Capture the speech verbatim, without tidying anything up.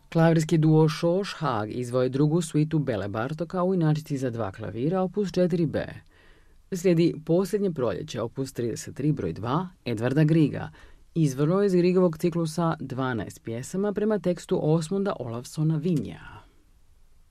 Klavirski duo Šoš Haag izvoje drugu suitu Bele Bartoka u inačici za dva klavira opus četiri be. Slijedi Posljednje proljeće opus trideset tri broj dva Edvarda Griga, izvorno iz Grigovog ciklusa dvanaest pjesama prema tekstu Osmunda Olavsona Vinja.